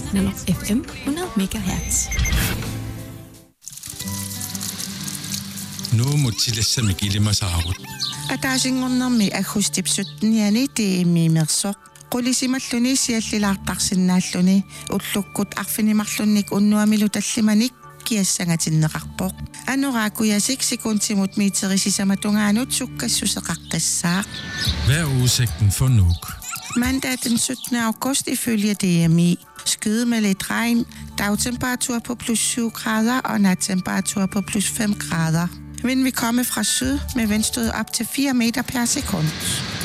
eller FM 100 MHz. Nu må tillæse mig gilde mig saarut. Атаасингорнэрми аггустипсуттниани тииммиимерсоқ qulisimalлуни сиаллилаартарсинааллуни уллуккут арфинимарлунник уннуамилу таллиманик киассангатиннеқарпоқ анораакуясик секунтимут миитерисисаматунгаанут суккассусеқаққиссаақ. Hvad er udsigten for Nuuk? Mandag den 17. august ifølge DMI. Skyde med lidt regn, dagtemperatur på plus 7 grader og nattemperatur på plus 5 grader. Vinden vil komme fra syd med vindstød op til 4 meter per sekund.